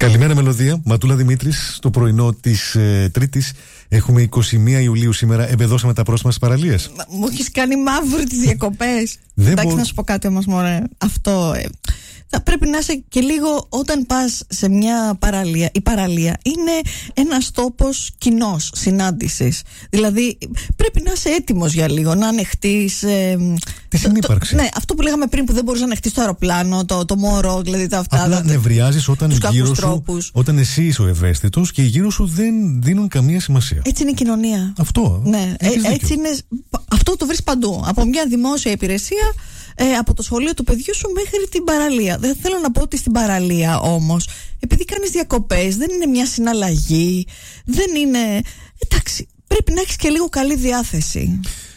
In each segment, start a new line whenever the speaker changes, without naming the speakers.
Καλημέρα Μελωδία, Ματούλα Δημήτρης. Στο πρωινό της Τρίτης έχουμε 21 Ιουλίου σήμερα. Εμπεδώσαμε τα πρόστιμα στις παραλίες.
Μου έχεις κάνει μαύρη τις διακοπές. Εντάξει, να σου πω κάτι όμως, μωρέ. Αυτό θα πρέπει να είσαι και λίγο, όταν πας σε μια παραλία. Η παραλία είναι ένας τόπος κοινός συνάντησης. Δηλαδή πρέπει να είσαι έτοιμος για λίγο, να ανεχτείς
τη συνύπαρξη.
Ναι, αυτό που λέγαμε πριν, που δεν μπορείς να ανεχτείς το αεροπλάνο, το μωρό, δηλαδή τα αυτά.
Απλά νευριάζεις όταν γύρω σου, όταν εσύ είσαι ο ευαίσθητος και γύρω σου δεν δίνουν καμία σημασία.
Έτσι είναι η κοινωνία.
Αυτό.
Ναι, έτσι είναι. Αυτό το βρεις παντού. Από μια δημόσια υπηρεσία, από το σχολείο του παιδιού σου μέχρι την παραλία. Δεν θέλω να πω ότι στην παραλία όμως, επειδή κάνεις διακοπές, δεν είναι μια συναλλαγή, δεν είναι. Εντάξει, πρέπει να έχεις και λίγο καλή διάθεση.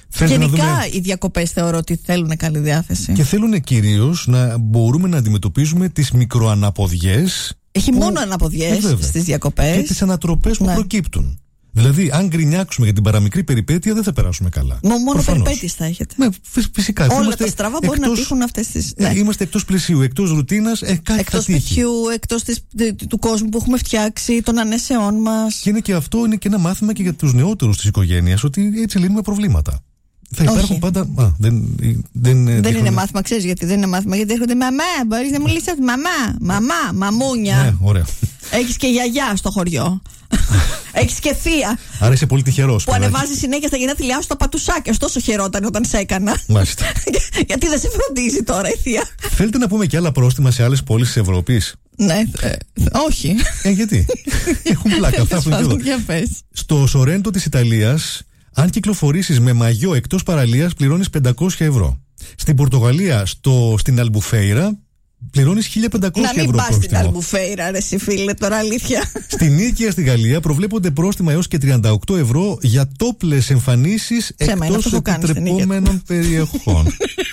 Γενικά οι διακοπές θεωρώ ότι θέλουν καλή διάθεση.
Και θέλουν κυρίως να μπορούμε να αντιμετωπίζουμε τις μικροαναποδιές.
Έχει μόνο αναποδιές στις διακοπές.
Και τις ανατροπές που προκύπτουν. Δηλαδή, αν γκρινιάξουμε για την παραμικρή περιπέτεια, δεν θα περάσουμε καλά.
Μόνο περιπέτειες θα έχετε.
Ναι, φυσικά.
Όλα τα στραβά μπορεί να τύχουν αυτές τις.
Ναι. Είμαστε εκτός πλαισίου, εκτός ρουτίνας,
εκτός σπιτιού, εκτός του κόσμου που έχουμε φτιάξει, των ανέσεών μας.
Και είναι και αυτό, είναι και ένα μάθημα και για τους νεότερους της οικογένειας, ότι έτσι λύνουμε προβλήματα. Θα υπάρχουν πάντα. Δεν
είναι μάθημα, ξέρεις γιατί δεν είναι μάθημα? Γιατί έρχονται μαμά, μπορείς να μου λύσεις αυτό? Μαμά, μαμούνια.
Ναι, ωραία.
Έχεις και γιαγιά στο χωριό. Έχεις και θεία.
Άρα είσαι πολύ τυχερός.
Που ανεβάζει συνέχεια στα γενέθλιά σου τα πατουσάκια. Ωστόσο χαιρόταν όταν σε έκανα.
Μάλιστα.
Γιατί δεν σε φροντίζει τώρα η θεία?
Θέλετε να πούμε και άλλα πρόστιμα σε άλλες πόλεις της Ευρώπης?
Ναι, όχι.
Γιατί? Έχουν πλάκα αυτά που είναι. Στο Σορέντο της Ιταλίας, αν κυκλοφορήσεις με μαγιό εκτός παραλίας, πληρώνεις 500 ευρώ. Στην Πορτογαλία, στην Αλμπουφέιρα, πληρώνεις 1.500 ευρώ.
Να μην πας στην Αλμπουφέιρα, ρε εσύ φίλε, τώρα αλήθεια.
Στην Νίκαια στη Γαλλία προβλέπονται πρόστιμα έως και 38 ευρώ για τόπλες εμφανίσεις εκτός επιτρεπόμενων περιοχών.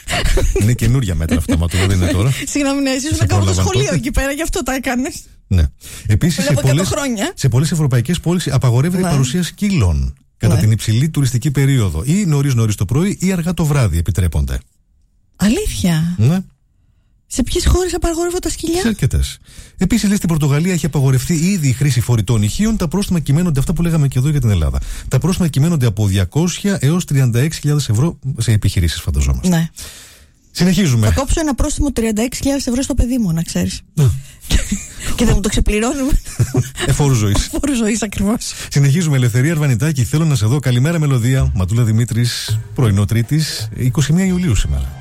Είναι καινούρια μέτρα αυτά, μα δεν είναι τώρα.
Συγγνώμη, ναι, εσύ ήσουν ακόμα στο σχολείο εκεί πέρα, γι' αυτό τα έκανες.
Ναι. Επίσης, σε πολλές ευρωπαϊκές πόλεις απαγορεύεται η παρουσία σκύλων κατά την υψηλή τουριστική περίοδο, ή νωρίς το πρωί ή αργά το βράδυ επιτρέπονται.
Αλήθεια?
Ναι.
Σε ποιες χώρες απαγορεύονται τα σκυλιά?
Σε αρκετές. Επίσης, λέει, στην Πορτογαλία έχει απαγορευτεί ήδη η χρήση φορητών ηχείων. Τα πρόστιμα κυμαίνονται, αυτά που λέγαμε και εδώ για την Ελλάδα. Τα πρόστιμα κυμαίνονται από 200 έως 36.000 ευρώ σε επιχειρήσεις, φανταζόμαστε.
Ναι.
Συνεχίζουμε.
Θα κόψω ένα πρόστιμο 36.000 ευρώ στο παιδί μου, να ξέρεις. Και θα μου το ξεπληρώνουμε.
Εφόρου ζωής.
Εφόρου ζωής, ακριβώς.
Συνεχίζουμε. Ελευθερία Αρβανιτάκη, θέλω να σε δω. Καλημέρα Μελωδία, Ματούλα Δημήτρης, πρωινό Τρίτης, 21 Ιουλίου σήμερα.